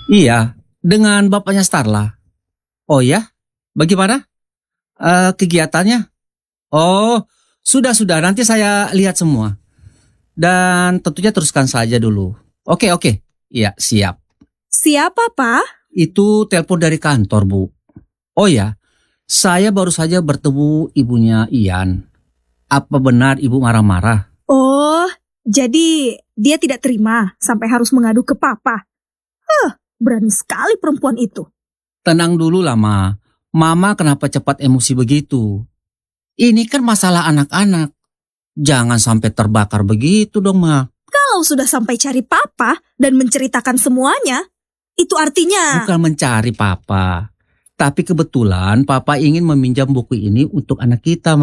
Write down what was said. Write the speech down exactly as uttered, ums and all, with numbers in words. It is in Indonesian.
Iya, dengan bapaknya Starla. Oh ya, bagaimana eh, kegiatannya? Oh, sudah-sudah, nanti saya lihat semua. Dan tentunya teruskan saja dulu. Oke, oke. Iya, siap. Siapa, Pak? Itu telepon dari kantor, Bu. Oh ya, saya baru saja bertemu ibunya Ian. Apa benar ibu marah-marah? Oh, jadi dia tidak terima sampai harus mengadu ke Papa. Huh, berani sekali perempuan itu. Tenang dulu lah, Ma. Mama kenapa cepat emosi begitu? Ini kan masalah anak-anak. Jangan sampai terbakar begitu dong, Ma. Kalau sudah sampai cari Papa dan menceritakan semuanya, itu artinya... Bukan mencari Papa. Tapi kebetulan Papa ingin meminjam buku ini untuk anak kita, Ma.